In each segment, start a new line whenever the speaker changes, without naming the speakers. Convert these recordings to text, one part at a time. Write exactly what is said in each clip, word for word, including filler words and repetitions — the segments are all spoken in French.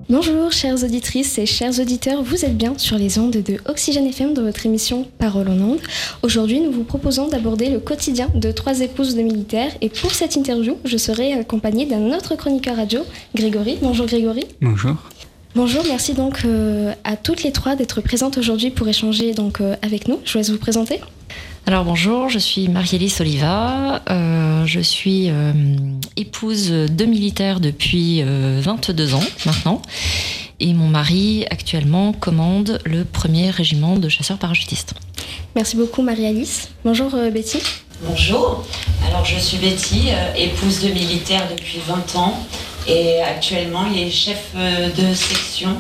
Bonjour chères auditrices et chers auditeurs, vous êtes bien sur les ondes de Oxygène F M dans votre émission Parole en ondes. Aujourd'hui, nous vous proposons d'aborder le quotidien de trois épouses de militaires et pour cette interview, je serai accompagnée d'un autre chroniqueur radio, Grégory. Bonjour Grégory.
Bonjour.
Bonjour, merci donc euh, à toutes les trois d'être présentes aujourd'hui pour échanger donc, euh, avec nous. Je vous laisse vous présenter.
Alors bonjour, je suis Marie-Alice Oliva, euh, je suis euh, épouse de militaires depuis euh, vingt-deux ans maintenant et mon mari actuellement commande le premier régiment de chasseurs parachutistes.
Merci beaucoup Marie-Alice. Bonjour euh, Betty.
Bonjour, alors je suis Betty, euh, épouse de militaire depuis vingt ans et actuellement il est chef euh, de section.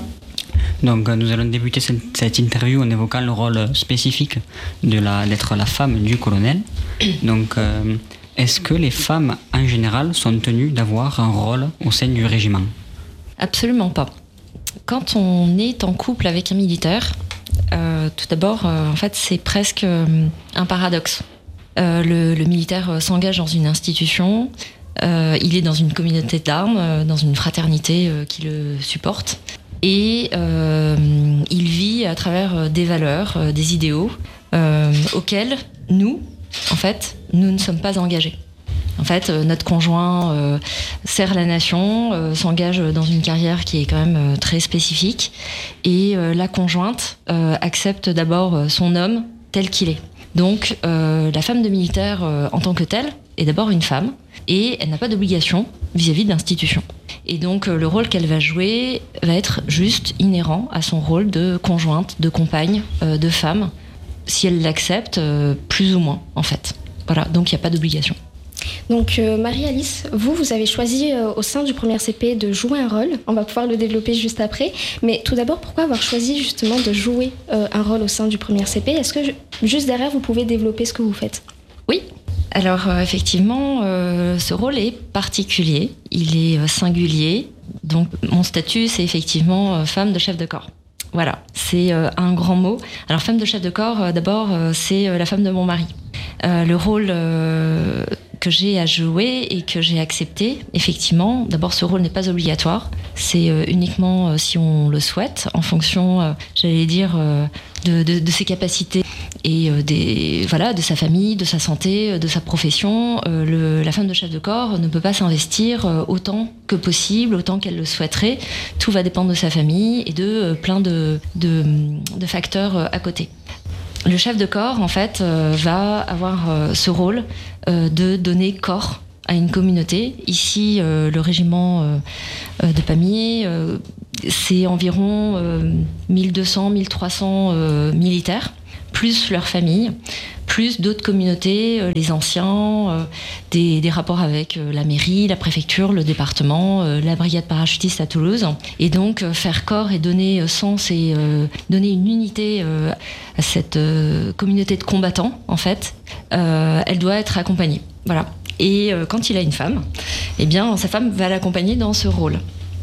Donc nous allons débuter cette, cette interview en évoquant le rôle spécifique de la, d'être la femme du colonel. Donc euh, est-ce que les femmes en général sont tenues d'avoir un rôle au sein du régiment ?
Absolument pas. Quand on est en couple avec un militaire, euh, tout d'abord euh, en fait c'est presque euh, un paradoxe. Euh, le, le militaire s'engage dans une institution, euh, il est dans une communauté d'armes, euh, dans une fraternité euh, qui le supporte. Et euh, il vit à travers des valeurs, euh, des idéaux euh, auxquels nous, en fait, nous ne sommes pas engagés. En fait, euh, notre conjoint euh, sert la nation, euh, s'engage dans une carrière qui est quand même euh, très spécifique, et euh, la conjointe euh, accepte d'abord son homme tel qu'il est. Donc, euh, la femme de militaire euh, en tant que telle est d'abord une femme, et elle n'a pas d'obligation vis-à-vis de l'institution. Et donc, euh, le rôle qu'elle va jouer va être juste inhérent à son rôle de conjointe, de compagne, euh, de femme, si elle l'accepte, euh, plus ou moins, en fait. Voilà, donc il n'y a pas d'obligation.
Donc euh, Marie-Alice, vous, vous avez choisi euh, au sein du premier C P de jouer un rôle. On va pouvoir le développer juste après. Mais tout d'abord, pourquoi avoir choisi justement de jouer euh, un rôle au sein du premier C P ? Est-ce que, juste derrière, vous pouvez développer ce que vous faites ?
Oui. Alors euh, effectivement, euh, ce rôle est particulier, il est euh, singulier. Donc mon statut, c'est effectivement euh, femme de chef de corps. Voilà, c'est euh, un grand mot. Alors femme de chef de corps, euh, d'abord, euh, c'est euh, la femme de mon mari. Euh, le rôle euh, que j'ai à jouer et que j'ai accepté, effectivement, d'abord ce rôle n'est pas obligatoire, c'est euh, uniquement euh, si on le souhaite, en fonction, euh, j'allais dire, euh, de, de, de ses capacités et euh, des, voilà, de sa famille, de sa santé, de sa profession. Euh, le, la femme de chef de corps ne peut pas s'investir euh, autant que possible, autant qu'elle le souhaiterait. Tout va dépendre de sa famille et de euh, plein de, de, de facteurs euh, à côté. Le chef de corps, en fait, euh, va avoir euh, ce rôle euh, de donner corps à une communauté. Ici, euh, le régiment euh, euh, de Pamiers, euh, c'est environ euh, mille deux cents, mille trois cents euh, militaires, plus leurs familles, plus d'autres communautés, euh, les anciens, euh, des, des rapports avec euh, la mairie, la préfecture, le département, euh, la brigade parachutiste à Toulouse. Et donc, euh, faire corps et donner euh, sens et euh, donner une unité euh, à cette euh, communauté de combattants, en fait, euh, elle doit être accompagnée. Voilà. Et euh, quand il a une femme, eh bien, sa femme va l'accompagner dans ce rôle.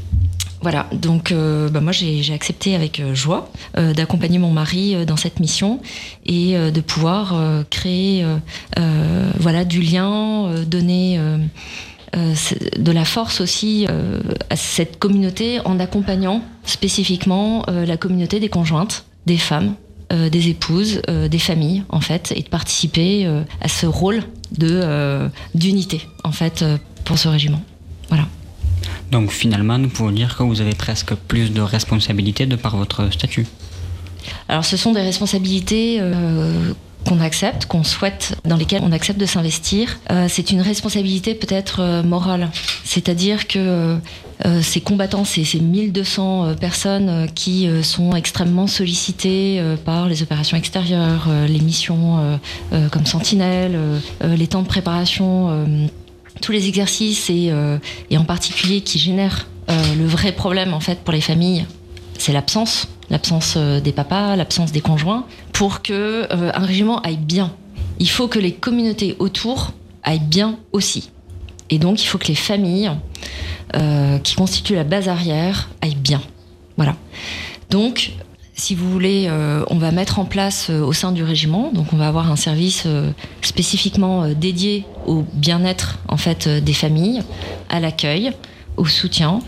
Voilà, donc euh, bah moi j'ai, j'ai accepté avec euh, joie euh, d'accompagner mon mari euh, dans cette mission et euh, de pouvoir euh, créer euh, euh, voilà, du lien, euh, donner euh, euh, de la force aussi euh, à cette communauté en accompagnant spécifiquement euh, la communauté des conjointes, des femmes, euh, des épouses, euh, des familles en fait, et de participer euh, à ce rôle de, euh, d'unité en fait euh, pour ce régiment. Voilà.
Donc finalement, nous pouvons dire que vous avez presque plus de responsabilités de par votre statut.
Alors ce sont des responsabilités euh, qu'on accepte, qu'on souhaite, dans lesquelles on accepte de s'investir. Euh, c'est une responsabilité peut-être euh, morale. C'est-à-dire que euh, ces combattants, ces, ces mille deux cents euh, personnes euh, qui euh, sont extrêmement sollicitées euh, par les opérations extérieures, euh, les missions euh, euh, comme Sentinelle, euh, euh, les temps de préparation... Euh, tous les exercices et, euh, et en particulier qui génèrent euh, le vrai problème en fait pour les familles, c'est l'absence, l'absence euh, des papas, l'absence des conjoints. Pour que euh, un régiment aille bien, il faut que les communautés autour aillent bien aussi. Et donc il faut que les familles euh, qui constituent la base arrière aillent bien. Voilà. Donc si vous voulez, euh, on va mettre en place euh, au sein du régiment, donc on va avoir un service euh, spécifiquement euh, dédié au bien-être en fait euh, des familles, à l'accueil, au soutien.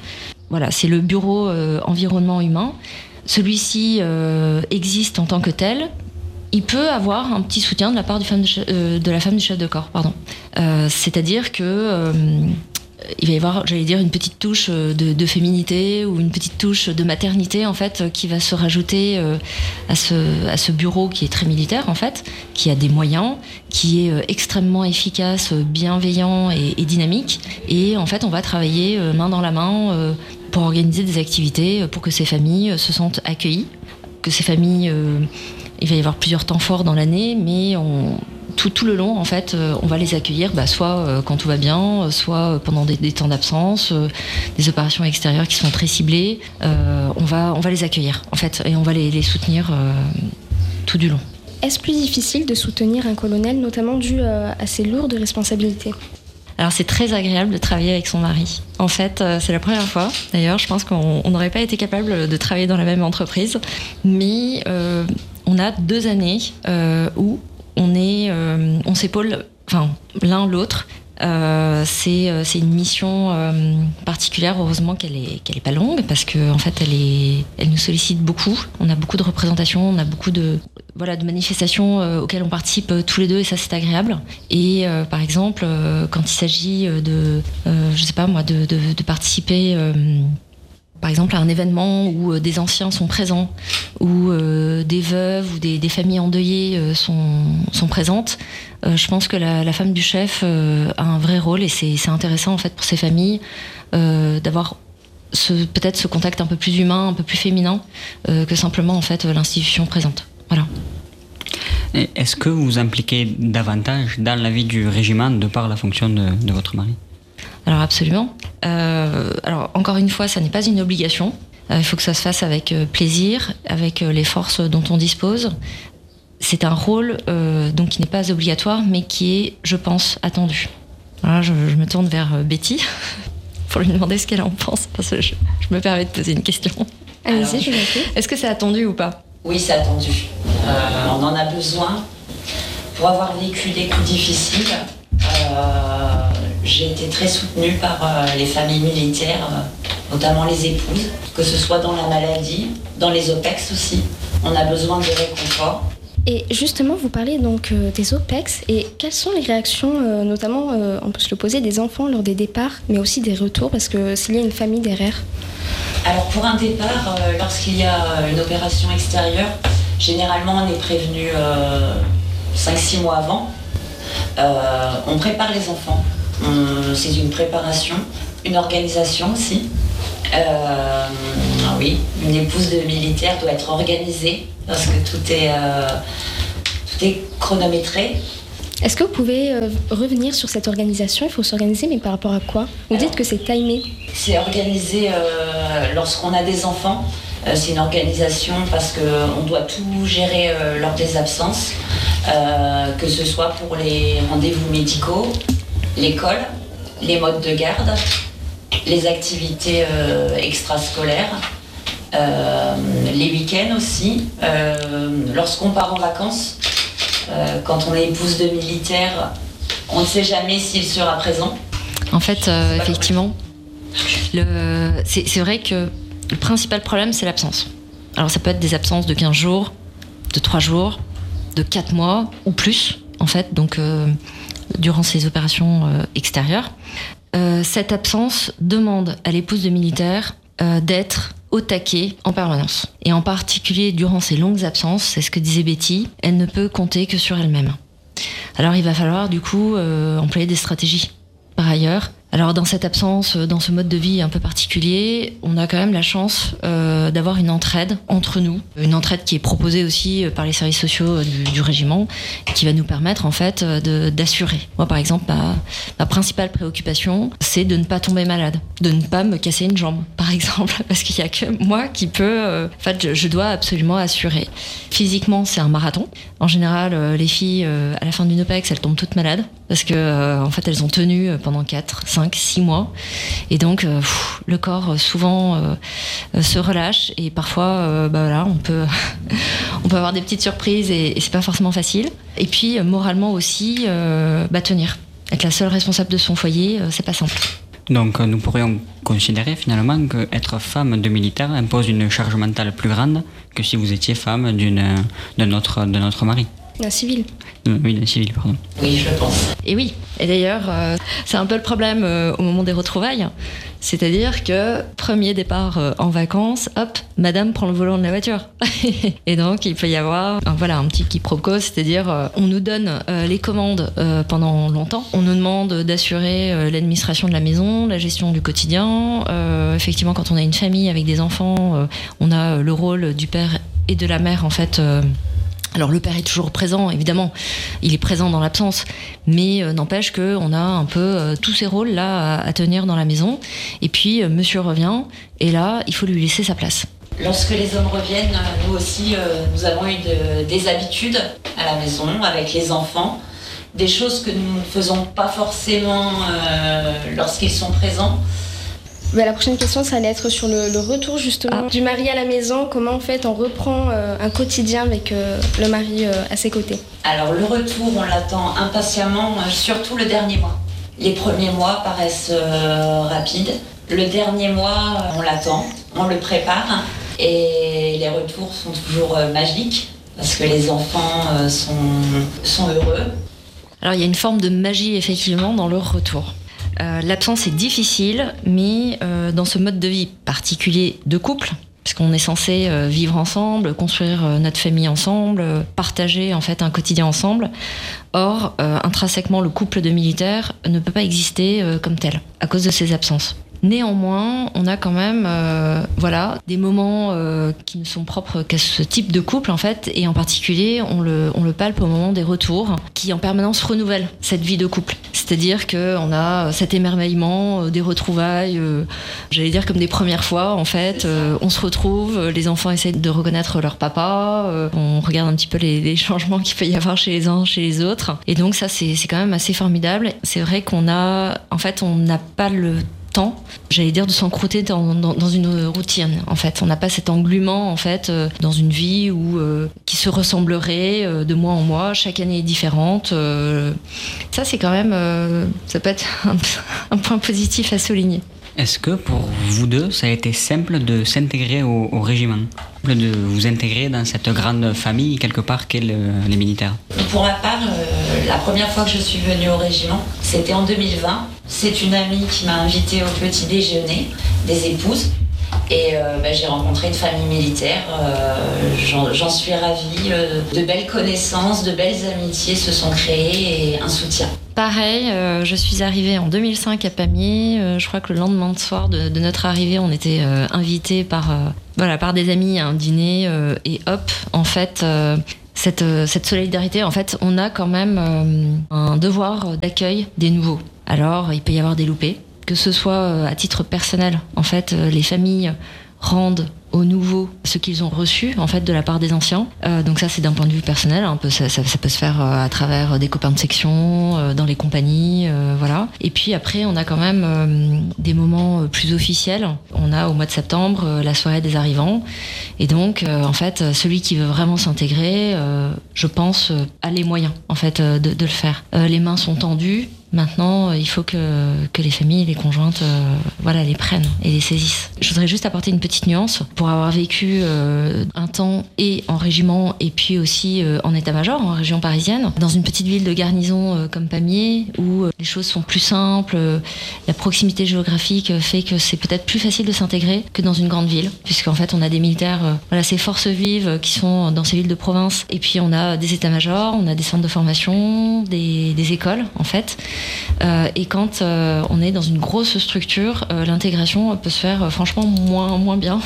voilà, c'est le bureau euh, environnement humain. Celui-ci euh, existe en tant que tel. Il peut avoir un petit soutien de la part du femme de, chef, euh, de la femme du chef de corps, pardon. Euh, c'est-à-dire que euh, il va y avoir, j'allais dire, une petite touche de, de féminité ou une petite touche de maternité en fait, qui va se rajouter euh, à ce à ce bureau qui est très militaire en fait, qui a des moyens, qui est euh, extrêmement efficace, bienveillant et, et dynamique. Et en fait, on va travailler euh, main dans la main euh, pour organiser des activités pour que ces familles euh, se sentent accueillies, que ces familles euh, il va y avoir plusieurs temps forts dans l'année, mais on, tout, tout le long, en fait, euh, on va les accueillir, bah, soit euh, quand tout va bien, soit pendant des, des temps d'absence, euh, des opérations extérieures qui sont très ciblées. Euh, on va, on va les accueillir, en fait, et on va les, les soutenir euh, tout du long.
Est-ce plus difficile de soutenir un colonel, notamment dû euh, à ses lourdes responsabilités ?
Alors c'est très agréable de travailler avec son mari. En fait, euh, c'est la première fois. D'ailleurs, je pense qu'on n'aurait pas été capable de travailler dans la même entreprise. Mais euh, on a deux années euh, où on est, euh, on s'épaule, enfin l'un l'autre. Euh, c'est, euh, c'est une mission euh, particulière. Heureusement qu'elle est, qu'elle est pas longue parce que en fait, elle est, elle nous sollicite beaucoup. On a beaucoup de représentations, on a beaucoup de voilà, de manifestations euh, auxquelles on participe euh, tous les deux et ça c'est agréable. Et euh, par exemple, euh, quand il s'agit de, euh, je sais pas moi, de, de, de participer euh, par exemple à un événement où euh, des anciens sont présents, où euh, des veuves ou des, des familles endeuillées euh, sont, sont présentes, euh, je pense que la, la femme du chef euh, a un vrai rôle et c'est, c'est intéressant en fait pour ces familles euh, d'avoir ce, peut-être ce contact un peu plus humain, un peu plus féminin euh, que simplement en fait l'institution présente. Voilà.
Est-ce que vous vous impliquez davantage dans la vie du régiment de par la fonction de, de votre mari ?
Alors absolument. Euh, alors encore une fois, ça n'est pas une obligation. Euh, il faut que ça se fasse avec euh, plaisir, avec euh, les forces dont on dispose. C'est un rôle euh, donc qui n'est pas obligatoire, mais qui est, je pense, attendu. Voilà, je, je me tourne vers euh, Betty pour lui demander ce qu'elle en pense, parce que je, je me permets de poser une question.
Allez-y, je vous en prie.
Est-ce que c'est attendu ou pas ?
Oui, c'est attendu. Euh, on en a besoin. Pour avoir vécu des coups difficiles, euh, j'ai été très soutenue par euh, les familles militaires, euh, notamment les épouses, que ce soit dans la maladie, dans les O P E X aussi. On a besoin de réconfort.
Et justement, vous parlez donc euh, des O P E X, et quelles sont les réactions, euh, notamment, euh, on peut se le poser, des enfants lors des départs, mais aussi des retours, parce que s'il y a une famille derrière ?
Alors pour un départ, euh, lorsqu'il y a une opération extérieure, généralement on est prévenu euh, cinq six mois avant. Euh, on prépare les enfants, on, c'est une préparation, une organisation aussi. Euh, oui, une épouse de militaire doit être organisée parce que tout est, euh, tout est chronométré.
Est-ce que vous pouvez euh, revenir sur cette organisation ? Il faut s'organiser, mais par rapport à quoi ? Vous
Alors,
dites que c'est timé.
C'est organisé euh, lorsqu'on a des enfants. Euh, c'est une organisation parce qu'on doit tout gérer euh, lors des absences, euh, que ce soit pour les rendez-vous médicaux, l'école, les modes de garde, les activités euh, extrascolaires, euh, les week-ends aussi. Euh, lorsqu'on part en vacances, euh, quand on est épouse de militaire, on ne sait jamais s'il sera présent.
En fait, euh, effectivement, le, c'est, c'est vrai que le principal problème, c'est l'absence. Alors ça peut être des absences de quinze jours, de trois jours, de quatre mois ou plus, en fait, donc euh, durant ces opérations euh, extérieures. Euh, cette absence demande à l'épouse de militaire euh, d'être au taquet en permanence. Et en particulier durant ces longues absences, c'est ce que disait Betty, elle ne peut compter que sur elle-même. Alors il va falloir du coup euh, employer des stratégies par ailleurs. Alors dans cette absence, dans ce mode de vie un peu particulier, on a quand même la chance euh, d'avoir une entraide entre nous, une entraide qui est proposée aussi par les services sociaux du, du régiment, qui va nous permettre en fait de, d'assurer. Moi par exemple, ma, ma principale préoccupation, c'est de ne pas tomber malade, de ne pas me casser une jambe par exemple, parce qu'il n'y a que moi qui peux, euh, en fait je, je dois absolument assurer. Physiquement c'est un marathon. En général, euh, les filles euh, à la fin d'une O P E X, elles tombent toutes malades, parce que euh, en fait elles ont tenu pendant quatre, cinq, six mois et donc euh, pff, le corps euh, souvent euh, se relâche et parfois euh, bah voilà, on peut on peut avoir des petites surprises et, et c'est pas forcément facile. Et puis euh, moralement aussi euh, bah, tenir, être la seule responsable de son foyer, euh, c'est pas simple.
Donc nous pourrions considérer finalement qu'être femme de militaire impose une charge mentale plus grande que si vous étiez femme d'une, d'un, autre, d'un autre mari.
Un civil.
Oui, d'un civil, pardon.
Oui, je pense.
Et oui, et d'ailleurs, euh, c'est un peu le problème euh, au moment des retrouvailles. C'est-à-dire que, premier départ euh, en vacances, hop, madame prend le volant de la voiture. Et donc, il peut y avoir un, voilà, un petit quiproquo, c'est-à-dire, euh, on nous donne euh, les commandes euh, pendant longtemps. On nous demande d'assurer euh, l'administration de la maison, la gestion du quotidien. Euh, effectivement, quand on a une famille avec des enfants, euh, on a le rôle du père et de la mère, en fait. Euh, Alors le père est toujours présent, évidemment, il est présent dans l'absence, mais euh, n'empêche qu'on a un peu euh, tous ces rôles-là à, à tenir dans la maison. Et puis euh, monsieur revient, et là, il faut lui laisser sa place.
Lorsque les hommes reviennent, nous aussi, euh, nous avons eu de, des habitudes à la maison avec les enfants, des choses que nous ne faisons pas forcément euh, lorsqu'ils sont présents.
Bah, la prochaine question, ça allait être sur le, le retour justement ah. du mari à la maison. Comment en fait on reprend euh, un quotidien avec euh, le mari euh, à ses côtés?
Alors le retour, on l'attend impatiemment, euh, surtout le dernier mois. Les premiers mois paraissent euh, rapides. Le dernier mois, euh, on l'attend, on le prépare. Et les retours sont toujours euh, magiques parce que les enfants euh, sont, sont heureux.
Alors il y a une forme de magie effectivement dans leur retour. Euh, l'absence est difficile, mais euh, dans ce mode de vie particulier de couple, puisqu'on est censé euh, vivre ensemble, construire euh, notre famille ensemble, euh, partager en fait un quotidien ensemble. Or, euh, intrinsèquement, le couple de militaires ne peut pas exister euh, comme tel, à cause de ces absences. Néanmoins, on a quand même euh, voilà, des moments euh, qui ne sont propres qu'à ce type de couple, en fait, et en particulier, on le, on le palpe au moment des retours, qui en permanence renouvellent cette vie de couple. C'est-à-dire qu'on a cet émerveillement, euh, des retrouvailles, euh, j'allais dire comme des premières fois, en fait. Euh, on se retrouve, les enfants essayent de reconnaître leur papa, euh, on regarde un petit peu les, les changements qu'il peut y avoir chez les uns, chez les autres. Et donc ça, c'est, c'est quand même assez formidable. C'est vrai qu'on a, en fait, on n'a pas le temps, j'allais dire, de s'encrouter dans, dans, dans une routine. En fait, on n'a pas cet englument en fait euh, dans une vie où euh, qui se ressemblerait euh, de mois en mois. Chaque année est différente. Euh, ça, c'est quand même, euh, ça peut être un, un point positif à souligner.
Est-ce que pour vous deux, ça a été simple de s'intégrer au, au régiment, de vous intégrer dans cette grande famille quelque part qu'est le, les militaires?
Pour ma part, euh, la première fois que je suis venue au régiment, c'était en deux mille vingt. C'est une amie qui m'a invitée au petit déjeuner des épouses. Et euh, bah, j'ai rencontré une famille militaire, euh, j'en, j'en suis ravie. Euh, de belles connaissances, de belles amitiés se sont créées et un soutien.
Pareil, euh, je suis arrivée en deux mille cinq à Pamiers. Euh, je crois que le lendemain de soir de, de notre arrivée, on était euh, invités par, euh, voilà, par des amis à un dîner. Euh, et hop, en fait, euh, cette, euh, cette solidarité, en fait, on a quand même euh, un devoir d'accueil des nouveaux. Alors, il peut y avoir des loupés. Que ce soit à titre personnel, en fait, les familles rendent aux nouveaux ce qu'ils ont reçu en fait de la part des anciens. Euh, donc ça, c'est d'un point de vue personnel. Un peu, ça, ça, ça peut se faire à travers des copains de section, euh, dans les compagnies, euh, voilà. Et puis après, on a quand même euh, des moments plus officiels. On a au mois de septembre euh, la soirée des arrivants. Et donc, euh, en fait, celui qui veut vraiment s'intégrer, euh, je pense, euh, a les moyens en fait de, de le faire. Euh, les mains sont tendues. Maintenant, il faut que, que les familles et les conjointes euh, voilà, les prennent et les saisissent. Je voudrais juste apporter une petite nuance. Pour avoir vécu euh, un temps et en régiment et puis aussi euh, en état-major, en région parisienne, dans une petite ville de garnison euh, comme Pamiers, où euh, les choses sont plus simples, euh, la proximité géographique fait que c'est peut-être plus facile de s'intégrer que dans une grande ville, puisqu'en fait on a des militaires, euh, voilà, ces forces vives qui sont dans ces villes de province, et puis on a des états-majors, on a des centres de formation, des, des écoles en fait. Euh, et quand euh, on est dans une grosse structure, euh, l'intégration peut se faire euh, franchement moins, moins bien.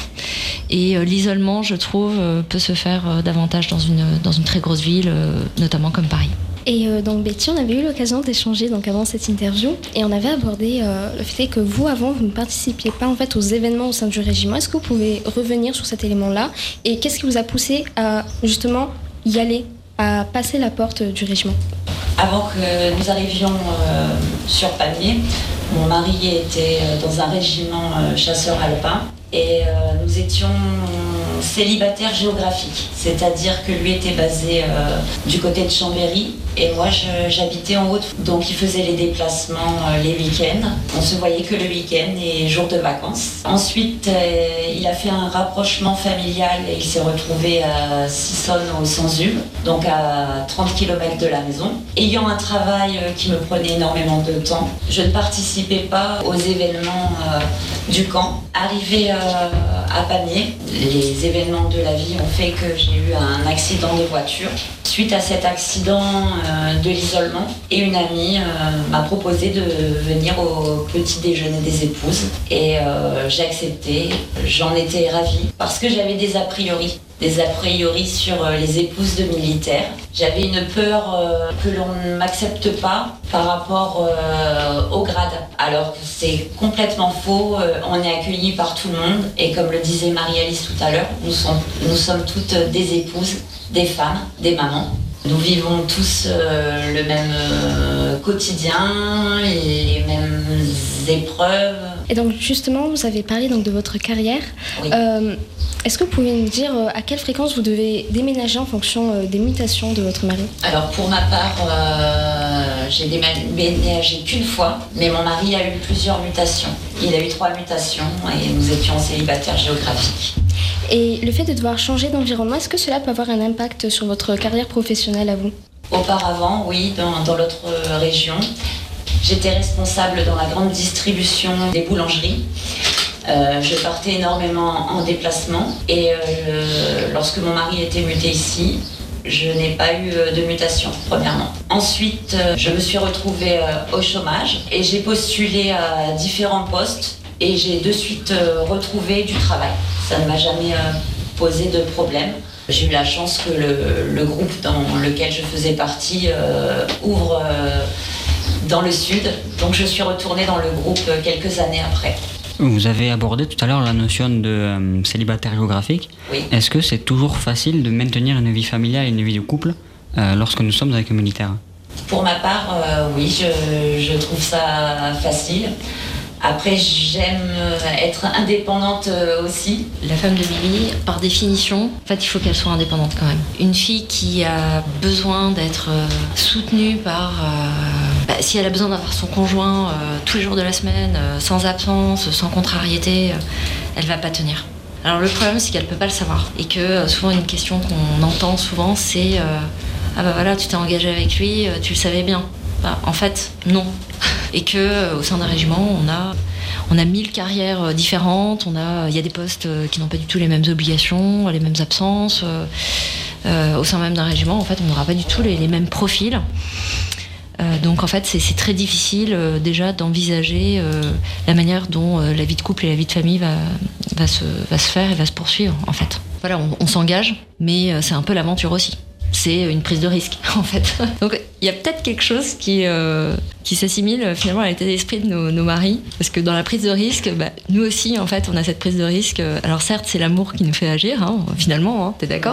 Et euh, l'isolement, je trouve, euh, peut se faire euh, davantage dans une, dans une très grosse ville, euh, notamment comme Paris.
Et euh, donc Betty, on avait eu l'occasion d'échanger donc avant cette interview et on avait abordé euh, le fait que vous, avant, vous ne participiez pas en fait aux événements au sein du régiment. Est-ce que vous pouvez revenir sur cet élément-là et qu'est-ce qui vous a poussé à justement y aller, à passer la porte du régiment?
Avant que nous arrivions euh, sur Pamiers, mon mari était dans un régiment euh, chasseur alpin et euh, nous étions célibataires géographiques, c'est-à-dire que lui était basé euh, du côté de Chambéry et moi je, j'habitais en Haute, donc il faisait les déplacements euh, les week-ends. On se voyait que le week-end et jours de vacances. Ensuite, euh, il a fait un rapprochement familial et il s'est retrouvé à Sissonne au Sanzub, donc à trente kilomètres de la maison. Ayant un travail euh, qui me prenait énormément de temps, je ne participais pas aux événements euh, du camp. Arrivé euh, à Pamiers, les événements de la vie ont fait que j'ai eu un accident de voiture. Suite à cet accident euh, de l'isolement, et une amie euh, m'a proposé de venir au petit déjeuner des épouses et euh, j'ai accepté. J'en étais ravie parce que j'avais des a priori. des a priori sur les épouses de militaires. J'avais une peur euh, que l'on ne m'accepte pas par rapport euh, au grade. Alors que c'est complètement faux, euh, on est accueillis par tout le monde et comme le disait Marie-Alice tout à l'heure, nous sommes, nous sommes toutes des épouses, des femmes, des mamans. Nous vivons tous euh, le même euh, quotidien, les mêmes épreuves.
Et donc justement, vous avez parlé donc, de votre carrière.
Oui.
Euh, est-ce que vous pouvez nous dire euh, à quelle fréquence vous devez déménager en fonction euh, des mutations de votre mari ?
Alors pour ma part, euh, j'ai déménagé qu'une fois, mais mon mari a eu plusieurs mutations. Il a eu trois mutations et nous étions célibataires géographiques.
Et le fait de devoir changer d'environnement, est-ce que cela peut avoir un impact sur votre carrière professionnelle à vous ?
Auparavant, oui, dans, dans l'autre région. J'étais responsable dans la grande distribution des boulangeries. Euh, je partais énormément en déplacement et euh, lorsque mon mari était muté ici, je n'ai pas eu de mutation, premièrement. Ensuite, euh, je me suis retrouvée euh, au chômage et j'ai postulé à différents postes et j'ai de suite euh, retrouvé du travail. Ça ne m'a jamais euh, posé de problème. J'ai eu la chance que le, le groupe dans lequel je faisais partie euh, ouvre euh, dans le sud, donc je suis retournée dans le groupe quelques années après.
Vous avez abordé tout à l'heure la notion de euh, célibataire géographique.
Oui.
Est-ce que c'est toujours facile de maintenir une vie familiale et une vie de couple euh, lorsque nous sommes avec un militaire ?
Pour ma part, euh, oui, je, je trouve ça facile. Après, j'aime être indépendante aussi.
La femme de Billy, par définition, en fait, il faut qu'elle soit indépendante quand même. Une fille qui a besoin d'être euh, soutenue par... Euh, bah, si elle a besoin d'avoir son conjoint euh, tous les jours de la semaine, euh, sans absence, sans contrariété, euh, elle va pas tenir. Alors le problème, c'est qu'elle peut pas le savoir. Et que euh, souvent, une question qu'on entend souvent, c'est euh, « Ah bah voilà, tu t'es engagée avec lui, euh, tu le savais bien. » Bah, en fait, non. Et que euh, au sein d'un régiment, on a, on a mille carrières euh, différentes, on a, il y a des postes euh, qui n'ont pas du tout les mêmes obligations, les mêmes absences. Euh, euh, au sein même d'un régiment, en fait, on n'aura pas du tout les, les mêmes profils. Euh, donc en fait, c'est, c'est très difficile euh, déjà d'envisager euh, la manière dont euh, la vie de couple et la vie de famille va, va, se, va se faire et va se poursuivre, en fait. Voilà, on, on s'engage, mais euh, c'est un peu l'aventure aussi. C'est une prise de risque, en fait. Donc, il y a peut-être quelque chose qui, euh, qui s'assimile finalement à l'état d'esprit de nos, nos maris. Parce que dans la prise de risque, bah, nous aussi, en fait, on a cette prise de risque. Alors, certes, c'est l'amour qui nous fait agir, hein, finalement, hein, t'es d'accord ?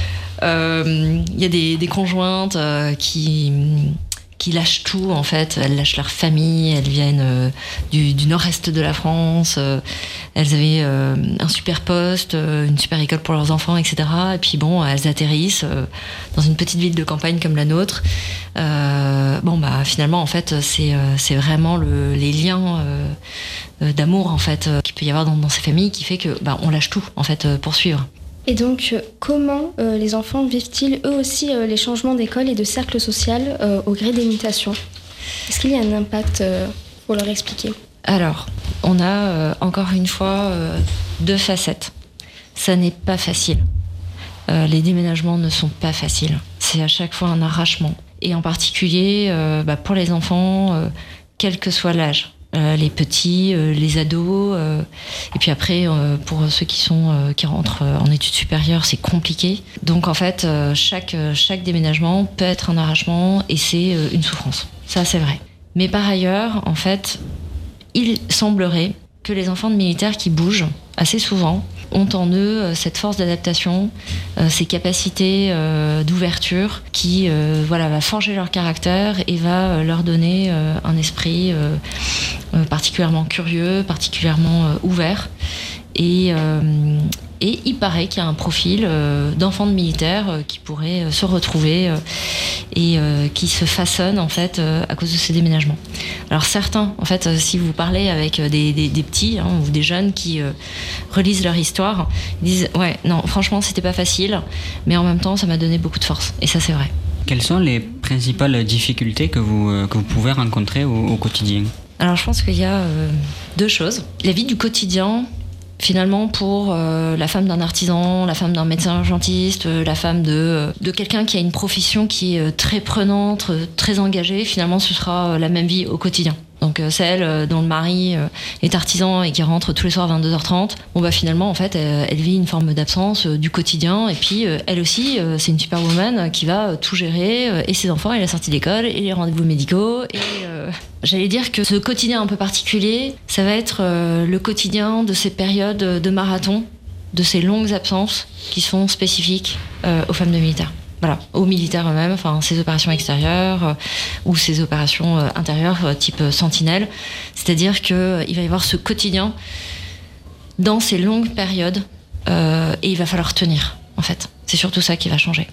Euh, il y a des, des conjointes euh, qui... qui lâchent tout, en fait. Elles lâchent leur famille, elles viennent euh, du, du nord-est de la France, euh, elles avaient euh, un super poste, euh, une super école pour leurs enfants, et cetera. Et puis bon, elles atterrissent euh, dans une petite ville de campagne comme la nôtre. Euh, bon, bah finalement, en fait, c'est, euh, c'est vraiment le, les liens euh, d'amour, en fait, euh, qu'il peut y avoir dans, dans ces familles qui fait que bah, on lâche tout, en fait, euh, pour suivre.
Et donc, euh, comment euh, les enfants vivent-ils eux aussi euh, les changements d'école et de cercle social euh, au gré des mutations ? Est-ce qu'il y a un impact euh, pour leur expliquer ?
Alors, on a euh, encore une fois euh, deux facettes. Ça n'est pas facile. Euh, les déménagements ne sont pas faciles. C'est à chaque fois un arrachement. Et en particulier, euh, bah, pour les enfants, euh, quel que soit l'âge. Euh, les petits, euh, les ados, euh, et puis après euh, pour ceux qui sont euh, qui rentrent euh, en études supérieures, c'est compliqué. Donc en fait, euh, chaque chaque déménagement peut être un arrachement et c'est euh, une souffrance. Ça c'est vrai. Mais par ailleurs, en fait, il semblerait que les enfants de militaires qui bougent assez souvent ont en eux cette force d'adaptation, euh, ces capacités euh, d'ouverture qui euh, voilà, va forger leur caractère et va euh, leur donner euh, un esprit euh, euh, particulièrement curieux, particulièrement euh, ouvert. Et, euh, et il paraît qu'il y a un profil euh, d'enfant de militaire euh, qui pourrait euh, se retrouver euh, et euh, qui se façonne en fait euh, à cause de ces déménagements. Alors certains, en fait, euh, si vous parlez avec des, des, des petits hein, ou des jeunes qui euh, relisent leur histoire, ils disent ouais, non, franchement, c'était pas facile, mais en même temps, ça m'a donné beaucoup de force. Et ça, c'est vrai.
Quelles sont les principales difficultés que vous, euh, que vous pouvez rencontrer au, au quotidien ? Alors,
je pense qu'il y a euh, deux choses. La vie du quotidien. Finalement, pour euh, la femme d'un artisan, la femme d'un médecin urgentiste, euh, la femme de, euh, de quelqu'un qui a une profession qui est euh, très prenante, euh, très engagée, finalement, ce sera euh, la même vie au quotidien. Donc euh, celle euh, dont le mari euh, est artisan et qui rentre tous les soirs à vingt-deux heures trente, bon bah finalement en fait elle, elle vit une forme d'absence euh, du quotidien et puis euh, elle aussi euh, c'est une superwoman qui va euh, tout gérer euh, et ses enfants et la sortie d'école et les rendez-vous médicaux et euh, j'allais dire que ce quotidien un peu particulier ça va être euh, le quotidien de ces périodes de marathon, de ces longues absences qui sont spécifiques euh, aux femmes de militaires. Voilà, aux militaires eux-mêmes, enfin ces opérations extérieures euh, ou ces opérations euh, intérieures euh, type euh, sentinelle. C'est-à-dire qu'il euh, va y avoir ce quotidien dans ces longues périodes euh, et il va falloir tenir, en fait. C'est surtout ça qui va changer.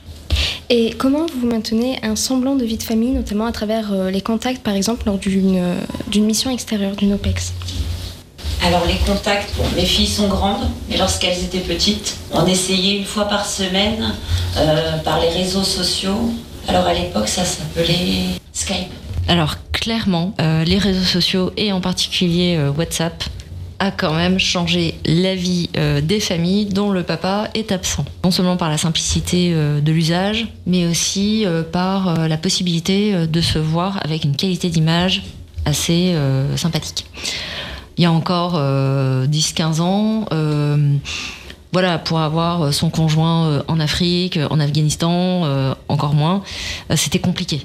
Et comment vous maintenez un semblant de vie de famille, notamment à travers euh, les contacts, par exemple, lors d'une, euh, d'une mission extérieure, d'une OPEX ?
Alors les contacts, bon, mes filles sont grandes, mais lorsqu'elles étaient petites, on essayait une fois par semaine euh, par les réseaux sociaux. Alors à l'époque, ça s'appelait Skype.
Alors clairement, euh, les réseaux sociaux et en particulier euh, WhatsApp a quand même changé la vie euh, des familles dont le papa est absent. Non seulement par la simplicité euh, de l'usage, mais aussi euh, par euh, la possibilité euh, de se voir avec une qualité d'image assez euh, sympathique. Il y a encore euh, dix à quinze ans, euh, voilà, pour avoir son conjoint euh, en Afrique, en Afghanistan, euh, encore moins, euh, c'était compliqué.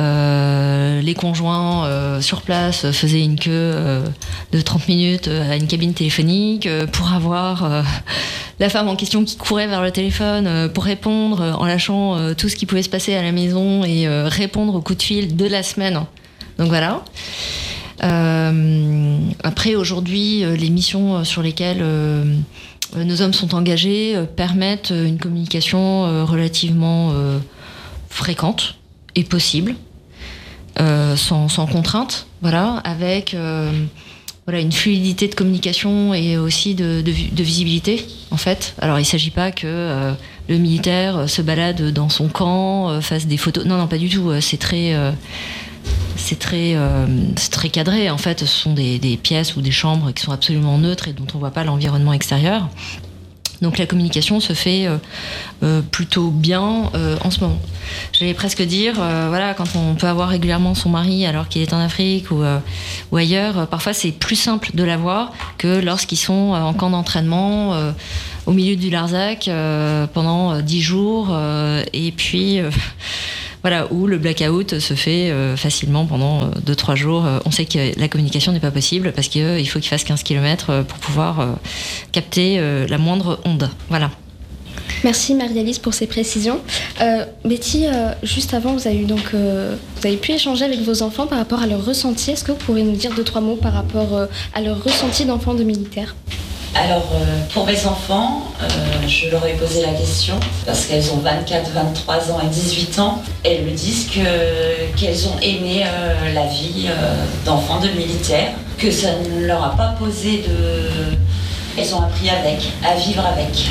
Euh, les conjoints euh, sur place faisaient une queue euh, de trente minutes à une cabine téléphonique euh, pour avoir euh, la femme en question qui courait vers le téléphone euh, pour répondre euh, en lâchant euh, tout ce qui pouvait se passer à la maison et euh, répondre au coup de fil de la semaine. Donc voilà. Euh, après, aujourd'hui, les missions sur lesquelles euh, nos hommes sont engagés euh, permettent une communication euh, relativement euh, fréquente et possible, euh, sans, sans contrainte, voilà, avec euh, voilà, une fluidité de communication et aussi de, de, de visibilité, en fait. Alors, il ne s'agit pas que euh, le militaire se balade dans son camp, euh, fasse des photos. Non, non, pas du tout. C'est très... Euh, C'est très, euh, c'est très cadré, en fait. Ce sont des, des pièces ou des chambres qui sont absolument neutres et dont on ne voit pas l'environnement extérieur. Donc la communication se fait euh, euh, plutôt bien euh, en ce moment. J'allais presque dire, euh, voilà, quand on peut avoir régulièrement son mari alors qu'il est en Afrique ou, euh, ou ailleurs, euh, parfois c'est plus simple de l'avoir que lorsqu'ils sont euh, en camp d'entraînement euh, au milieu du Larzac euh, pendant euh, dix jours euh, et puis... Euh, Voilà, où le blackout se fait euh, facilement pendant deux à trois jours. Euh, on sait que la communication n'est pas possible parce qu'il euh, faut qu'il fasse quinze kilomètres pour pouvoir euh, capter euh, la moindre onde. Voilà.
Merci Marie-Alice pour ces précisions. Euh, Betty, euh, juste avant, vous avez, eu donc, euh, vous avez pu échanger avec vos enfants par rapport à leur ressenti. Est-ce que vous pourriez nous dire deux, trois mots par rapport euh, à leur ressenti d'enfants de militaires ?
Alors, euh, pour mes enfants, euh, je leur ai posé la question, parce qu'elles ont vingt-quatre, vingt-trois ans et dix-huit ans. Elles me disent que, qu'elles ont aimé euh, la vie euh, d'enfants de militaires, que ça ne leur a pas posé de... Elles ont appris avec, à vivre avec.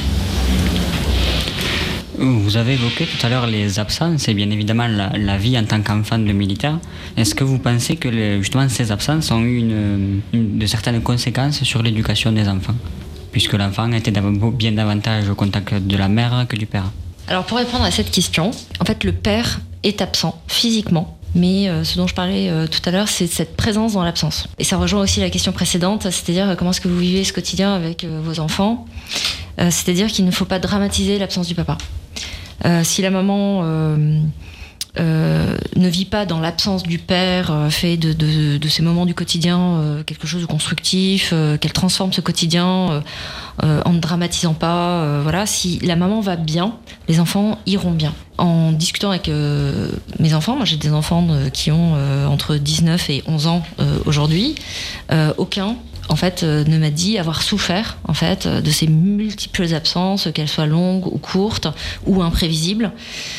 Vous avez évoqué tout à l'heure les absences et bien évidemment la, la vie en tant qu'enfant de militaire. Est-ce que vous pensez que les, justement ces absences ont eu une, une, de certaines conséquences sur l'éducation des enfants, puisque l'enfant était bien davantage au contact de la mère que du père?
Alors pour répondre à cette question, en fait le père est absent physiquement. Mais euh, ce dont je parlais euh, tout à l'heure, c'est cette présence dans l'absence. Et ça rejoint aussi la question précédente, c'est-à-dire euh, comment est-ce que vous vivez ce quotidien avec euh, vos enfants. Euh, c'est-à-dire qu'il ne faut pas dramatiser l'absence du papa. Euh, si la maman euh, euh, ne vit pas dans l'absence du père, euh, fait de, de, de ces moments du quotidien euh, quelque chose de constructif, euh, qu'elle transforme ce quotidien euh, euh, en ne dramatisant pas, euh, voilà, si la maman va bien, les enfants iront bien. En discutant avec euh, mes enfants, moi j'ai des enfants euh, qui ont euh, entre dix-neuf et onze ans euh, aujourd'hui, euh, aucun en fait, euh, ne m'a dit avoir souffert en fait de ces multiples absences, qu'elles soient longues ou courtes ou imprévisibles.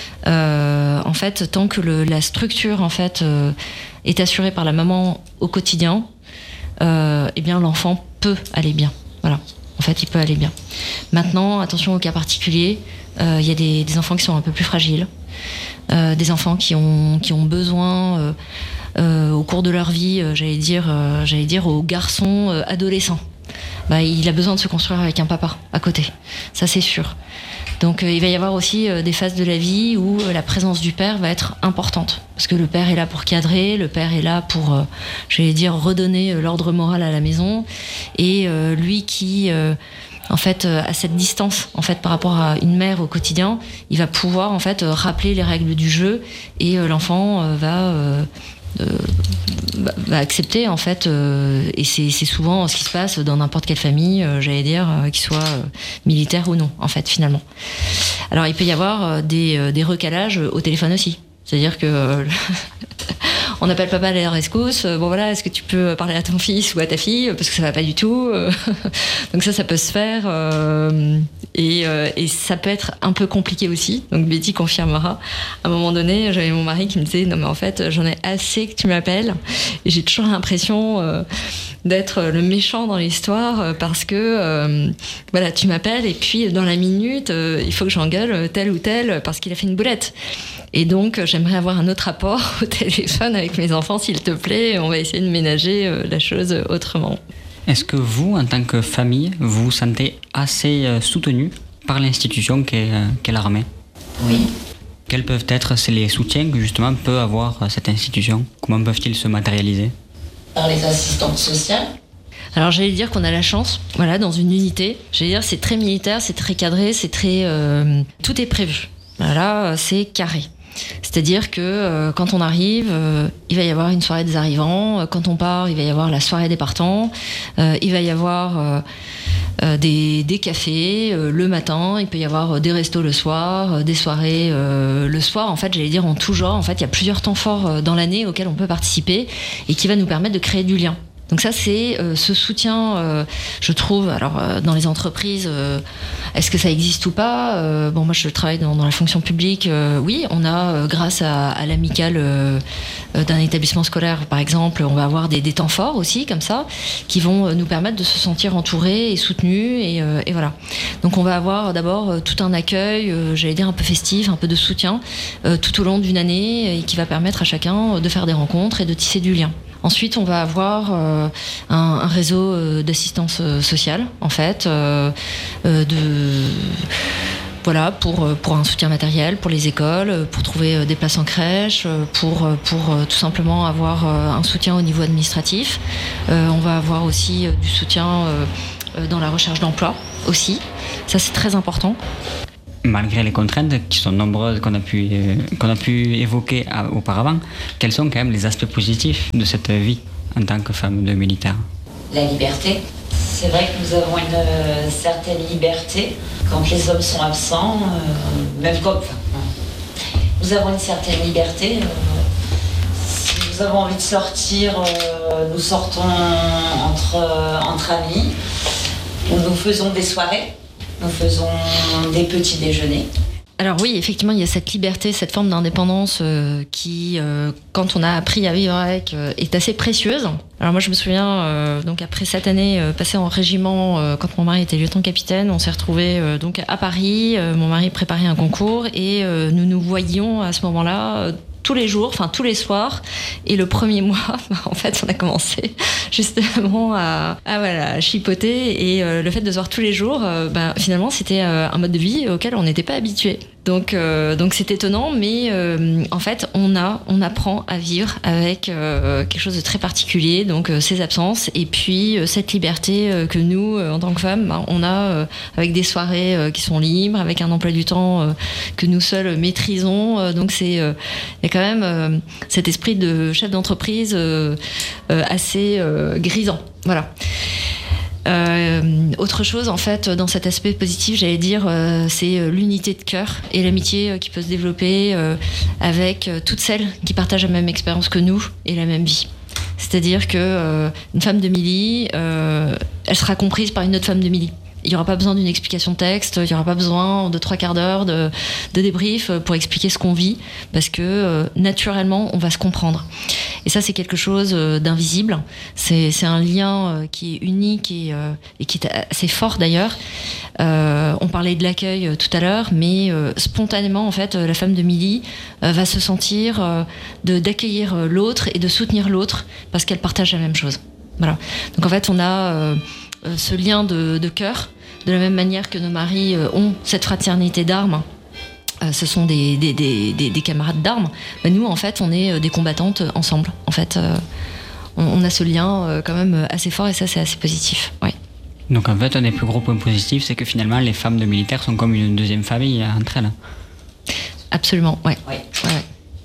Euh, en fait, tant que le, la structure en fait euh, est assurée par la maman au quotidien, euh, eh bien l'enfant peut aller bien. Voilà. En fait, il peut aller bien. Maintenant, attention aux cas particuliers. Il euh, y a des, des enfants qui sont un peu plus fragiles, euh, des enfants qui ont qui ont besoin euh, euh, au cours de leur vie, euh, j'allais dire, euh, j'allais dire aux garçons euh, adolescents. Bah, il a besoin de se construire avec un papa à côté. Ça, c'est sûr. Donc euh, il va y avoir aussi euh, des phases de la vie où euh, la présence du père va être importante. Parce que le père est là pour cadrer, le père est là pour, euh, j'allais dire, redonner euh, l'ordre moral à la maison. Et euh, lui qui, euh, en fait, euh, a cette distance en fait, par rapport à une mère au quotidien, il va pouvoir en fait, euh, rappeler les règles du jeu et euh, l'enfant euh, va... Euh, Euh, bah, bah, accepter en fait euh, et c'est, c'est souvent ce qui se passe dans n'importe quelle famille euh, j'allais dire euh, qu'il soit euh, militaire ou non en fait finalement. Alors il peut y avoir euh, des, euh, des recalages au téléphone aussi, c'est-à-dire que euh, on appelle papa à la rescousse, bon voilà, est-ce que tu peux parler à ton fils ou à ta fille parce que ça va pas du tout. Donc ça ça peut se faire euh, et, euh, et ça peut être un peu compliqué aussi. Donc Betty confirmera. À un moment donné, j'avais mon mari qui me disait non mais en fait j'en ai assez que tu m'appelles et j'ai toujours l'impression euh, d'être le méchant dans l'histoire parce que euh, voilà tu m'appelles et puis dans la minute euh, il faut que j'engueule tel ou tel parce qu'il a fait une boulette. Et donc j'aimerais avoir un autre rapport au téléphone avec mes enfants s'il te plaît, on va essayer de ménager euh, la chose autrement.
Est-ce que vous, en tant que famille, vous vous sentez assez euh, soutenu par l'institution qu'est, euh, qu'est l'armée ?
Oui.
Quels peuvent être les soutiens que justement peut avoir cette institution ? Comment peuvent-ils se matérialiser ?
Par les assistantes sociales.
Alors j'allais dire qu'on a la chance, voilà, dans une unité. J'allais dire c'est très militaire, c'est très cadré, c'est très, euh, tout est prévu. Voilà, c'est carré. C'est-à-dire que euh, quand on arrive, euh, il va y avoir une soirée des arrivants. Quand on part, il va y avoir la soirée des partants. Euh, il va y avoir euh, euh, des, des cafés euh, le matin. Il peut y avoir des restos le soir, euh, des soirées euh, le soir. En fait, j'allais dire en tout genre. En fait, il y a plusieurs temps forts euh, dans l'année auxquels on peut participer et qui va nous permettre de créer du lien. Donc ça, c'est euh, ce soutien, euh, je trouve, alors euh, dans les entreprises, euh, est-ce que ça existe ou pas ? euh, Bon, moi, je travaille dans, dans la fonction publique. Euh, oui, on a, euh, grâce à, à l'amicale euh, d'un établissement scolaire, par exemple, on va avoir des, des temps forts aussi, comme ça, qui vont euh, nous permettre de se sentir entourés et soutenus. Et, euh, et voilà. Donc on va avoir d'abord euh, tout un accueil, euh, j'allais dire un peu festif, un peu de soutien, euh, tout au long d'une année, et qui va permettre à chacun de faire des rencontres et de tisser du lien. Ensuite, on va avoir euh, un, un réseau euh, d'assistance euh, sociale, en fait, euh, euh, de, voilà, pour, pour un soutien matériel, pour les écoles, pour trouver euh, des places en crèche, pour, pour euh, tout simplement avoir euh, un soutien au niveau administratif. Euh, on va avoir aussi euh, du soutien euh, dans la recherche d'emploi aussi. Ça, c'est très important.
Malgré les contraintes qui sont nombreuses qu'on a pu, euh, qu'on a pu évoquer à, auparavant, quels sont quand même les aspects positifs de cette vie en tant que femme de militaire ?
La liberté. C'est vrai que nous avons une euh, certaine liberté quand les hommes sont absents, euh, même comme... Enfin, nous avons une certaine liberté. Euh, si nous avons envie de sortir, euh, nous sortons entre, euh, entre amis, ou nous faisons des soirées. Nous faisons des petits déjeuners.
Alors oui, effectivement, il y a cette liberté, cette forme d'indépendance euh, qui, euh, quand on a appris à vivre avec, euh, est assez précieuse. Alors moi, je me souviens, euh, donc après cette année euh, passée en régiment, euh, quand mon mari était lieutenant-capitaine, on s'est retrouvés euh, donc à Paris. Euh, mon mari préparait un concours et euh, nous nous voyions à ce moment-là euh, tous les jours, enfin tous les soirs. Et le premier mois, en fait, on a commencé justement à, à, voilà, à chipoter. Et euh, le fait de se voir tous les jours, euh, ben, finalement, c'était euh, un mode de vie auquel on n'était pas habitué. Donc, euh, donc c'est étonnant, mais euh, en fait, on a, on apprend à vivre avec euh, quelque chose de très particulier. Donc, euh, ces absences et puis euh, cette liberté euh, que nous, euh, en tant que femmes, ben, on a euh, avec des soirées euh, qui sont libres, avec un emploi du temps euh, que nous seuls maîtrisons. Euh, donc, c'est, euh, il y a quand même euh, cet esprit de chef d'entreprise euh, euh, assez euh, grisant. Voilà. Euh, autre chose en fait dans cet aspect positif, j'allais dire, euh, c'est l'unité de cœur et l'amitié euh, qui peut se développer euh, avec euh, toutes celles qui partagent la même expérience que nous et la même vie. C'est-à-dire que euh, une femme de Milly, euh, elle sera comprise par une autre femme de Milly. Il n'y aura pas besoin d'une explication de texte, il n'y aura pas besoin de trois quarts d'heure de, de débrief pour expliquer ce qu'on vit, parce que euh, naturellement, on va se comprendre. Et ça, c'est quelque chose euh, d'invisible. C'est, c'est un lien euh, qui est unique et, euh, et qui est assez fort d'ailleurs. Euh, on parlait de l'accueil euh, tout à l'heure, mais euh, spontanément, en fait, euh, la femme de Milly euh, va se sentir euh, de, d'accueillir euh, l'autre et de soutenir l'autre parce qu'elle partage la même chose. Voilà. Donc en fait, on a euh, ce lien de, de cœur, de la même manière que nos maris euh, ont cette fraternité d'armes. Euh, ce sont des, des, des, des, des camarades d'armes. Ben nous, en fait, on est des combattantes ensemble. En fait, euh, on, on a ce lien euh, quand même assez fort et ça, c'est assez positif. Ouais.
Donc en fait, un des plus gros points positifs, c'est que finalement, les femmes de militaires sont comme une deuxième famille entre elles.
Absolument, ouais.
Oui.
Ouais.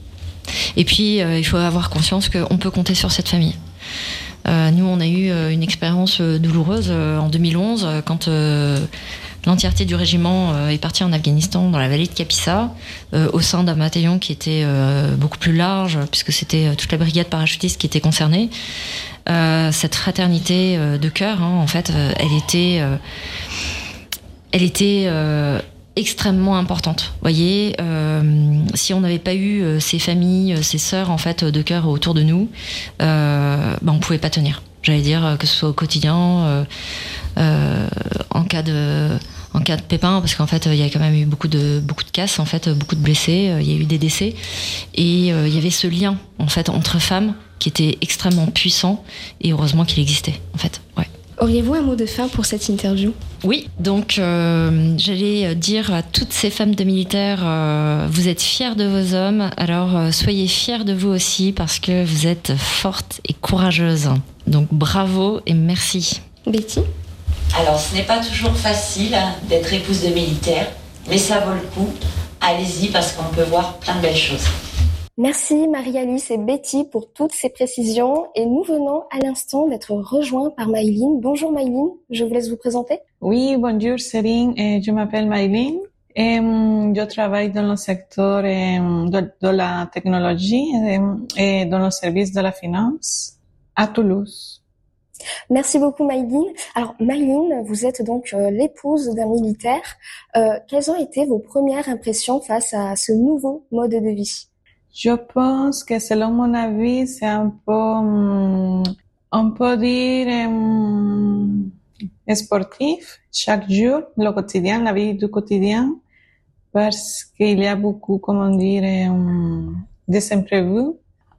Et puis, euh, il faut avoir conscience qu'on peut compter sur cette famille. Euh, nous, on a eu euh, une expérience euh, douloureuse euh, en deux mille onze euh, quand euh, l'entièreté du régiment euh, est partie en Afghanistan, dans la vallée de Kapisa, euh, au sein d'un bataillon qui était euh, beaucoup plus large, puisque c'était euh, toute la brigade parachutiste qui était concernée. Euh, cette fraternité euh, de cœur, hein, en fait, euh, elle était, euh, elle était euh, extrêmement importante. Vous voyez, euh, si on n'avait pas eu euh, ces familles, ces sœurs en fait de cœur autour de nous, euh, ben on pouvait pas tenir. J'allais dire que ce soit au quotidien, euh, euh, en cas de en cas de pépin, parce qu'en fait il y a quand même eu beaucoup de beaucoup de casses, en fait beaucoup de blessés, il y a eu des décès et euh, il y avait ce lien en fait entre femmes qui était extrêmement puissant et heureusement qu'il existait en fait. Ouais.
Auriez-vous un mot de fin pour cette interview ?
Oui, donc euh, j'allais dire à toutes ces femmes de militaires, euh, vous êtes fiers de vos hommes, alors euh, soyez fiers de vous aussi parce que vous êtes fortes et courageuses. Donc bravo et merci.
Betty ?
Alors, ce n'est pas toujours facile hein, d'être épouse de militaire, mais ça vaut le coup. Allez-y parce qu'on peut voir plein de belles choses.
Merci Marie-Alice et Betty pour toutes ces précisions et nous venons à l'instant d'être rejoints par Maïline. Bonjour Maïline, je vous laisse vous présenter.
Oui, bonjour Céline, eh, je m'appelle Maïline et um, je travaille dans le secteur eh, de, de la technologie et, et dans le service de la finance à Toulouse.
Merci beaucoup Maïline. Alors Maïline, vous êtes donc euh, l'épouse d'un militaire. Euh, quelles ont été vos premières impressions face à ce nouveau mode de vie ?
Je pense que selon mon avis, c'est un peu, um, on peut dire, um, sportif chaque jour, le quotidien, la vie du quotidien, parce qu'il y a beaucoup, comment dire, um, des imprévus.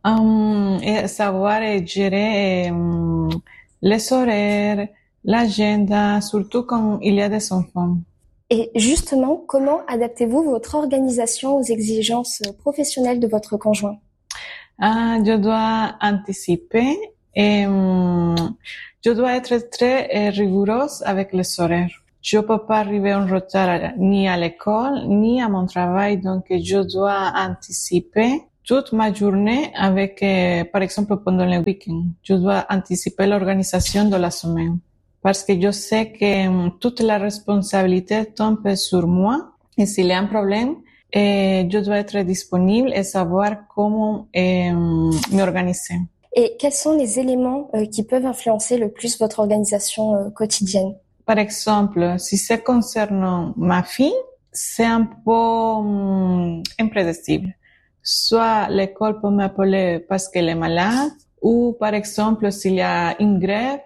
Um, et savoir et gérer um, les horaires, l'agenda, surtout quand il y a des enfants.
Et justement, comment adaptez-vous votre organisation aux exigences professionnelles de votre conjoint ?
Ah, je dois anticiper et um, je dois être très eh, rigoureuse avec les horaires. Je peux pas arriver en retard ni à l'école ni à mon travail, donc je dois anticiper toute ma journée avec, eh, par exemple, pendant le week-end. Je dois anticiper l'organisation de la semaine. Parce que je sais que um, toute la responsabilité tombe sur moi et s'il y a un problème, eh, je dois être disponible et savoir comment eh, um, m'organiser.
Et quels sont les éléments euh, qui peuvent influencer le plus votre organisation euh, quotidienne ?
Par exemple, si ça concerne ma fille, c'est un peu um, imprédictible. Soit l'école peut m'appeler parce qu'elle est malade, ou par exemple, s'il y a une grève,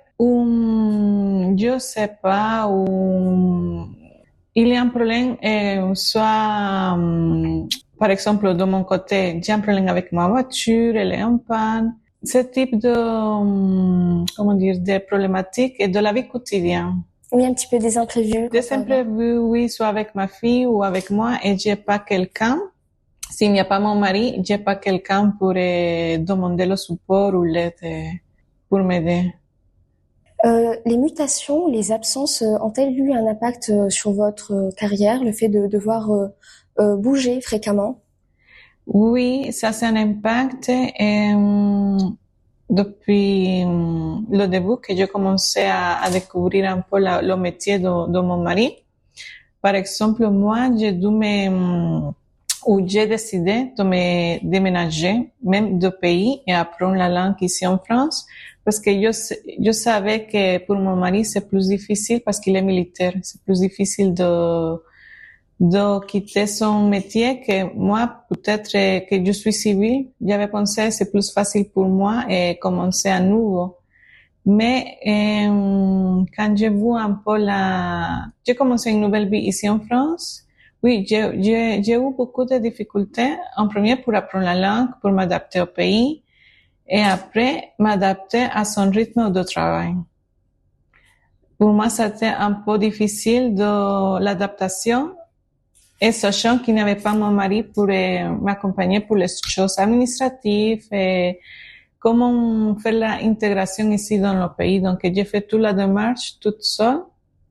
ou je sais pas, ou il y a un problème, et soit, um, par exemple, de mon côté, j'ai un problème avec ma voiture, elle est en panne. Ce type de, um, comment dire, de problématiques et de la vie quotidienne.
Oui, un petit peu des imprévus.
Des imprévus, oui, soit avec ma fille ou avec moi, et j'ai pas quelqu'un. S'il n'y a pas mon mari, j'ai pas quelqu'un pour eh, demander le support ou l'aide eh, pour m'aider.
Euh, les mutations, les absences euh, ont-elles eu un impact euh, sur votre euh, carrière, le fait de devoir euh, euh, bouger fréquemment ?
Oui, ça c'est un impact et, um, depuis um, le début que j'ai commencé à, à découvrir un peu la, le métier de, de mon mari. Par exemple, moi, j'ai dû me, um, où j'ai décidé de me déménager, même de pays, et apprendre la langue ici en France, parce que je, je savais que pour mon mari, c'est plus difficile parce qu'il est militaire. C'est plus difficile de, de quitter son métier que moi, peut-être que je suis civile. J'avais pensé que c'est plus facile pour moi et commencer à nouveau. Mais euh, quand j'ai vu un peu la... J'ai commencé une nouvelle vie ici en France. Oui, j'ai, j'ai, j'ai eu beaucoup de difficultés. En premier, pour apprendre la langue, pour m'adapter au pays. Et après, m'adapter à son rythme de travail. Pour moi, c'était un peu difficile de l'adaptation. Et sachant qu'il n'y avait pas mon mari pour euh, m'accompagner pour les choses administratives et comment faire l'intégration ici dans le pays. Donc, j'ai fait toute la démarche toute seule.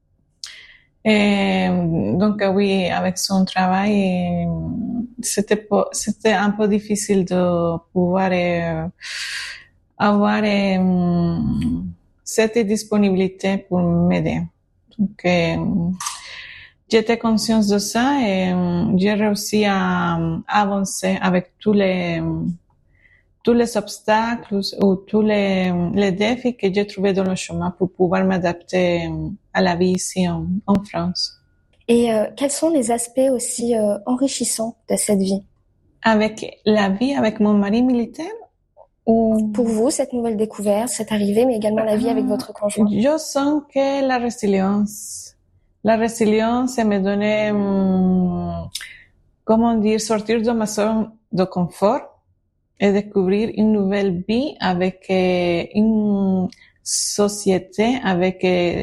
Et donc, oui, avec son travail, c'était, c'était un peu difficile de pouvoir euh, avoir euh, cette disponibilité pour m'aider. Donc, euh, j'étais consciente de ça et euh, j'ai réussi à, à avancer avec tous les tous les obstacles ou tous les, les défis que j'ai trouvés dans le chemin pour pouvoir m'adapter à la vie ici en, en France.
Et euh, quels sont les aspects aussi euh, enrichissants de cette vie?
Avec la vie avec mon mari militaire ou...
Pour vous, cette nouvelle découverte, cette arrivée, mais également la vie avec votre conjoint?
Je sens que la résilience. La résilience, ça me donnait, hum, comment dire, sortir de ma zone de confort et découvrir une nouvelle vie avec euh, une société, avec euh,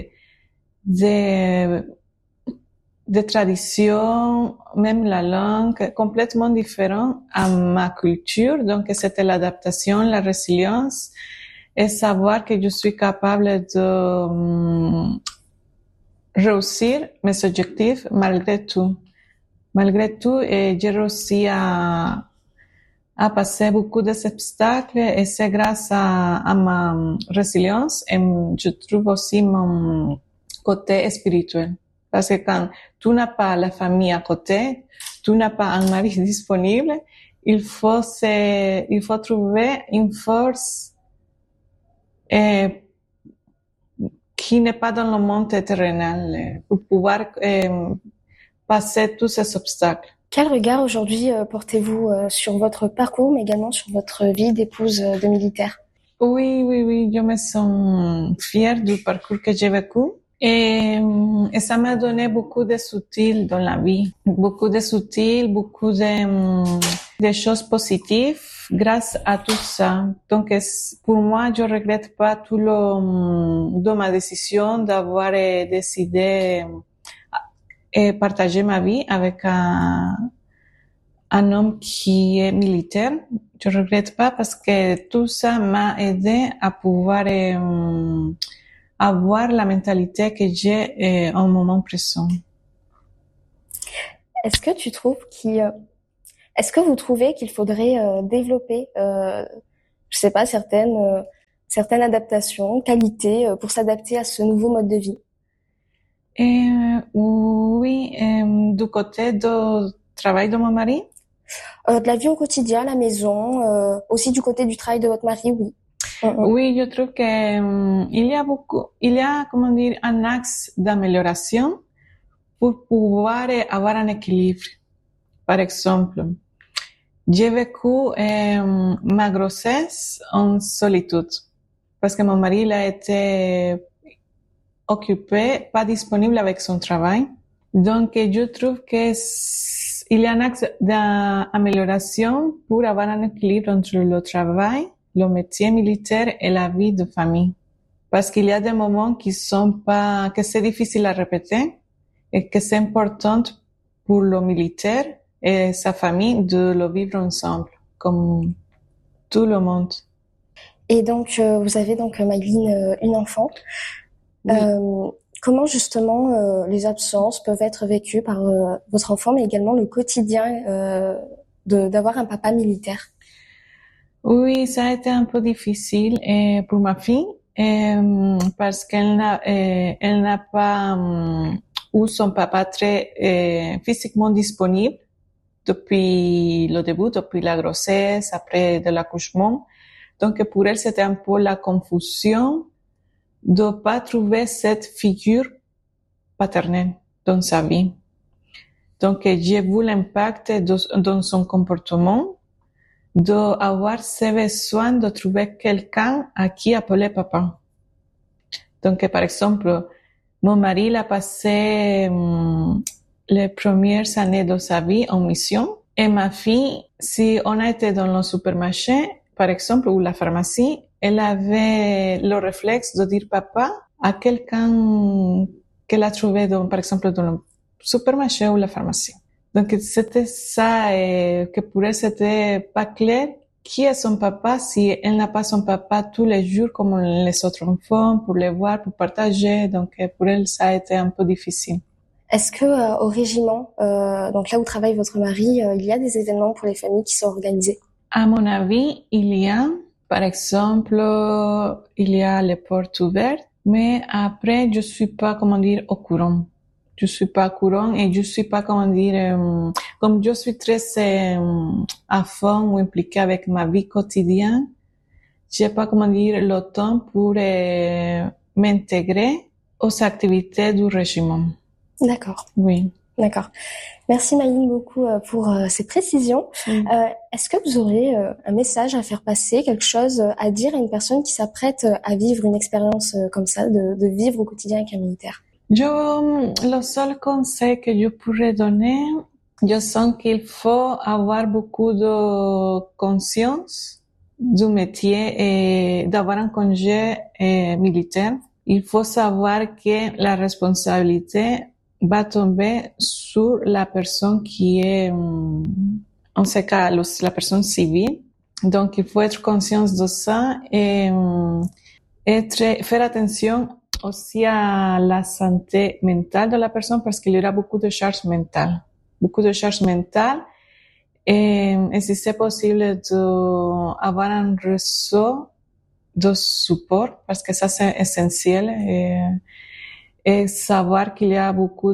des, des traditions, même la langue, complètement différente à ma culture. Donc, c'était l'adaptation, la résilience et savoir que je suis capable de um, réussir mes objectifs malgré tout. Malgré tout, et j'ai réussi à à passer beaucoup d'obstacles et c'est grâce à, à ma résilience et je trouve aussi mon côté spirituel. Parce que quand tu n'as pas la famille à côté, tu n'as pas un mari disponible, il faut se, il faut trouver une force eh, qui n'est pas dans le monde terrenal pour pouvoir eh, passer tous ces obstacles.
Quel regard aujourd'hui euh, portez-vous euh, sur votre parcours, mais également sur votre vie d'épouse euh, de militaire?
Oui, oui, oui, je me sens fière du parcours que j'ai vécu et, et ça m'a donné beaucoup de soutien dans la vie, beaucoup de soutien, beaucoup de, de choses positives grâce à tout ça. Donc, pour moi, je regrette pas tout le de ma décision d'avoir décidé et partager ma vie avec un, un homme qui est militaire. Je regrette pas parce que tout ça m'a aidé à pouvoir euh, avoir la mentalité que j'ai euh, au moment présent.
Est-ce que tu trouves qu'il, est-ce que vous trouvez qu'il faudrait euh, développer, euh, je sais pas, certaines, euh, certaines adaptations, qualités euh, pour s'adapter à ce nouveau mode de vie?
Euh, oui, euh, du côté du travail de mon mari.
Euh, de la vie au quotidien, à la maison, euh, aussi du côté du travail de votre mari, oui. Mm-hmm.
Oui, je trouve que um, il y a beaucoup, il y a, comment dire, un axe d'amélioration pour pouvoir avoir un équilibre. Par exemple, j'ai vécu euh, ma grossesse en solitude parce que mon mari il a été occupé, pas disponible avec son travail. Donc, je trouve que il y a un axe d'amélioration pour avoir un équilibre entre le travail, le métier militaire et la vie de famille. Parce qu'il y a des moments qui sont pas, que c'est difficile à répéter et que c'est important pour le militaire et sa famille de le vivre ensemble, comme tout le monde.
Et donc, euh, vous avez donc, Maïline, euh, une enfant. Oui. Euh, comment justement euh, les absences peuvent être vécues par euh, votre enfant, mais également le quotidien euh, de, d'avoir un papa militaire?
Oui, ça a été un peu difficile et pour ma fille et, parce qu'elle n'a, et, elle n'a pas um, eu son papa très et, physiquement disponible. depuis le début, depuis la grossesse, après de l'accouchement. Donc, pour elle, c'était un peu la confusion de pas trouver cette figure paternelle dans sa vie. Donc, j'ai vu l'impact de, dans son comportement d'avoir ce besoin de trouver quelqu'un à qui appeler papa. Donc, par exemple, mon mari a passé hum, les premières années de sa vie en mission. Et ma fille, si on a été dans le supermarché, par exemple, ou la pharmacie, elle avait le réflexe de dire papa à quelqu'un qu'elle a trouvé, dans, par exemple, dans le supermarché ou la pharmacie. Donc, c'était ça, et que pour elle, c'était pas clair qui est son papa si elle n'a pas son papa tous les jours comme les autres enfants, pour les voir, pour partager. Donc, pour elle, ça a été un peu difficile.
Est-ce que euh, au régiment, euh, donc là où travaille votre mari, euh, il y a des événements pour les familles qui sont organisés?
À mon avis, il y a, par exemple, il y a les portes ouvertes, mais après, je suis pas, comment dire, au courant. Je suis pas au courant et je suis pas, comment dire, euh, comme je suis très euh, à fond ou impliquée avec ma vie quotidienne, j'ai pas, comment dire, le temps pour euh, m'intégrer aux activités du régiment.
D'accord.
Oui.
D'accord. Merci Maïline beaucoup euh, pour euh, ces précisions. Mm. Euh, est-ce que vous aurez euh, un message à faire passer, quelque chose à dire à une personne qui s'apprête à vivre une expérience euh, comme ça, de, de vivre au quotidien avec un militaire?
Je, le seul conseil que je pourrais donner, je sens qu'il faut avoir beaucoup de conscience du métier et d'avoir un congé eh, militaire. Il faut savoir que la responsabilité va tomber sur la personne qui est, en ce cas, la personne civile. Donc, il faut être conscient de ça et être, faire attention aussi à la santé mentale de la personne parce qu'il y aura beaucoup de charges mentales. Beaucoup de charges mentales. Et, et si c'est possible d'avoir un réseau de support parce que ça c'est essentiel et, et savoir qu'il y a beaucoup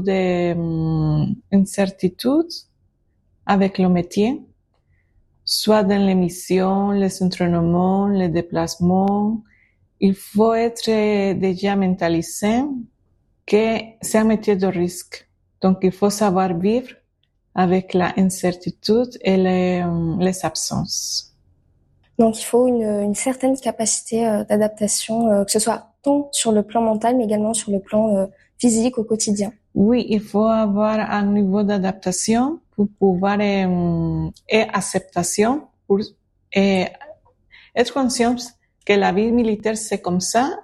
d'incertitudes avec le métier, soit dans les missions, les entraînements, les déplacements. Il faut être déjà mentalisé que c'est un métier de risque. Donc, il faut savoir vivre avec la incertitude et les, les absences.
Donc, il faut une, une certaine capacité euh, d'adaptation, euh, que ce soit tant sur le plan mental, mais également sur le plan euh, physique au quotidien.
Oui, il faut avoir un niveau d'adaptation pour pouvoir euh, et acceptation pour et être conscient que la vie militaire c'est comme ça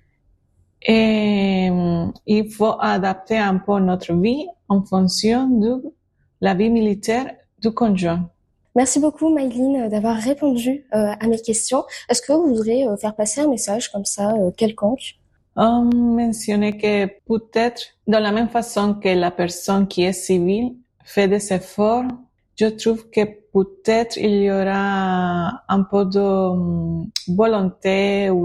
et euh, il faut adapter un peu notre vie en fonction de la vie militaire du conjoint.
Merci beaucoup Maïline d'avoir répondu euh, à mes questions. Est-ce que vous voudrez euh, faire passer un message comme ça, euh, quelconque?
On mentionnait que peut-être de la même façon que la personne qui est civile fait des efforts, je trouve que peut-être il y aura un peu de volonté ou